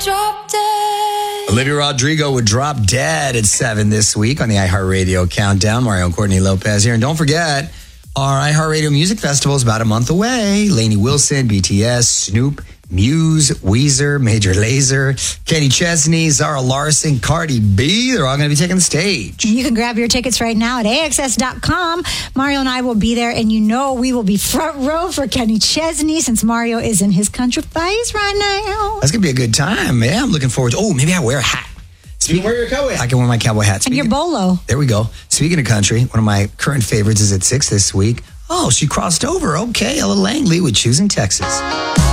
Drop Dead. Olivia Rodrigo would drop dead at 7 this week on the iHeartRadio Countdown. Mario and Courtney Lopez here. And don't forget, our iHeartRadio Music Festival is about a month away. Lainey Wilson, BTS, Snoop, Muse, Weezer, Major Lazer, Kenny Chesney, Zara Larson, Cardi B. They're all going to be taking the stage. You can grab your tickets right now at AXS.com. Mario and I will be there, and we will be front row for Kenny Chesney since Mario is in his country phase right now. That's going to be a good time. Yeah, I'm looking forward to maybe I wear a hat. You can wear your cowboy hat. I can wear my cowboy hat. And your bolo. There we go. Speaking of country, one of my current favorites is at 6 this week. Oh, she crossed over. Okay, Ella Langley with Choosing Texas.